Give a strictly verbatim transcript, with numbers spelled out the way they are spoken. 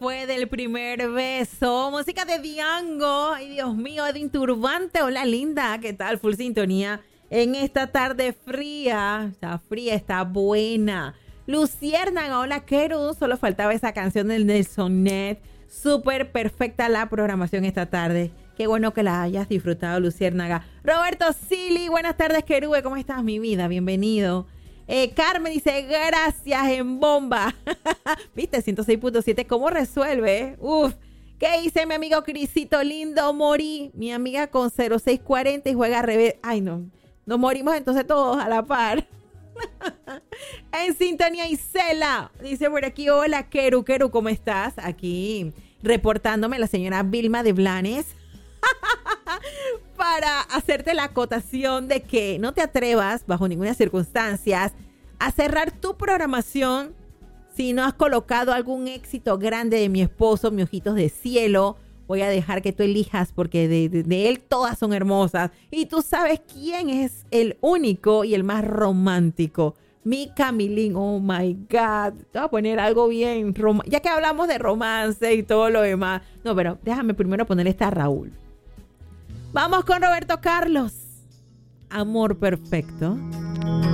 fue del primer beso. Música de Diango. Ay, Dios mío, Edwin Turbante. Hola, linda. ¿Qué tal? Full sintonía en esta tarde fría. Está fría, está buena. Luciérnaga, hola, Keru. Solo faltaba esa canción del Nelsonet. Súper perfecta la programación esta tarde. Qué bueno que la hayas disfrutado, Luciérnaga. Roberto Sili, buenas tardes, Kerube. ¿Cómo estás, mi vida? Bienvenido. Eh, Carmen dice, gracias en bomba. ¿Viste? ciento seis punto siete, ¿cómo resuelve? Uf. ¿Qué dice mi amigo Crisito lindo? Morí. Mi amiga con cero seis cuarenta y juega al revés. Ay, no. Nos morimos entonces todos a la par. En sintonía Isela. Dice por aquí, hola, Keru. Keru, ¿cómo estás? Aquí reportándome la señora Vilma de Blanes. Para hacerte la acotación de que no te atrevas bajo ninguna circunstancia a cerrar tu programación si no has colocado algún éxito grande de mi esposo, mis ojitos de cielo. Voy a dejar que tú elijas porque de, de, de él todas son hermosas. Y tú sabes quién es el único y el más romántico. Mi Camilín, oh my God. Te voy a poner algo bien rom- ya que hablamos de romance y todo lo demás. No, pero déjame primero poner esta a Raúl. Vamos con Roberto Carlos. Amor perfecto.